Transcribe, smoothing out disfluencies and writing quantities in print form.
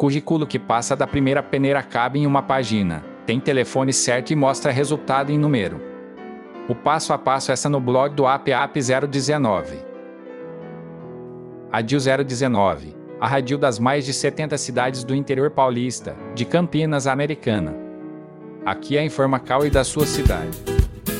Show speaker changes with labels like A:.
A: currículo que passa da primeira peneira cabe em uma página, tem telefone certo e mostra resultado em número. O passo a passo está no blog do APAP 019. Radil 019, a radil das mais de 70 cidades do interior paulista, de Campinas, Americana. Aqui é a Informacal e da sua cidade.